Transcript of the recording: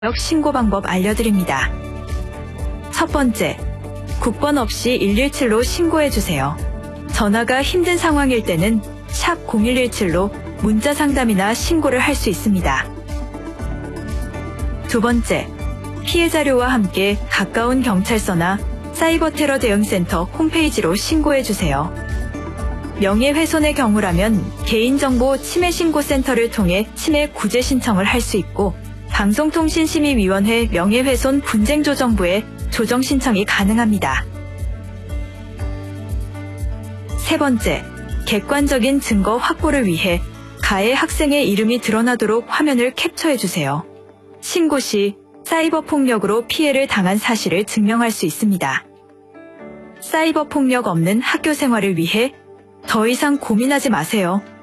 신고 방법 알려드립니다. 첫 번째, 국번 없이 117로 신고해주세요. 전화가 힘든 상황일 때는 샵 0117로 문자 상담이나 신고를 할 수 있습니다. 두 번째, 피해 자료와 함께 가까운 경찰서나 사이버 테러 대응센터 홈페이지로 신고해주세요. 명예훼손의 경우라면 개인정보 침해신고센터를 통해 침해 구제 신청을 할 수 있고, 방송통신심의위원회 명예훼손 분쟁조정부에 조정 신청이 가능합니다. 세 번째, 객관적인 증거 확보를 위해 가해 학생의 이름이 드러나도록 화면을 캡처해주세요. 신고 시 사이버 폭력으로 피해를 당한 사실을 증명할 수 있습니다. 사이버 폭력 없는 학교 생활을 위해 더 이상 고민하지 마세요.